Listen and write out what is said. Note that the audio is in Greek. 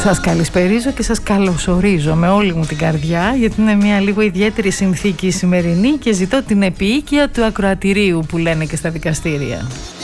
Σας καλησπερίζω και σας καλωσορίζω με όλη μου την καρδιά, γιατί είναι μια λίγο ιδιαίτερη συνθήκη η σημερινή και ζητώ την επίοικια του ακροατηρίου που λένε και στα δικαστήρια.